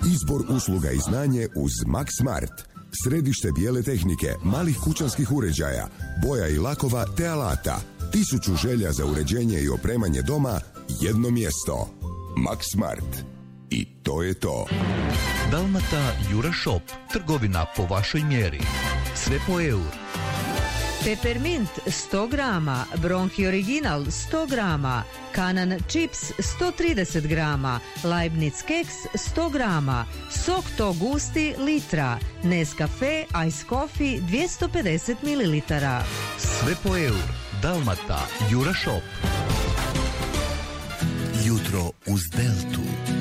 Izbor usluga i znanje uz Max Smart. Središte bijele tehnike, malih kućanskih uređaja, boja i lakova te alata. 1000 želja za uređenje i opremanje doma, jedno mjesto. Max Smart. I to je to. Dalmata Jura Shop, trgovina po vašoj mjeri. Sve po eur. Peppermint 100 grama, Bronchi Original 100 grama, Kanan Chips 130 grama, Leibniz Keks 100 grama, Sok to gusti litra, Nescafe Ice Coffee 250 ml. Sve po eur. Dalmata Jura Shop. Jutro uz Deltu.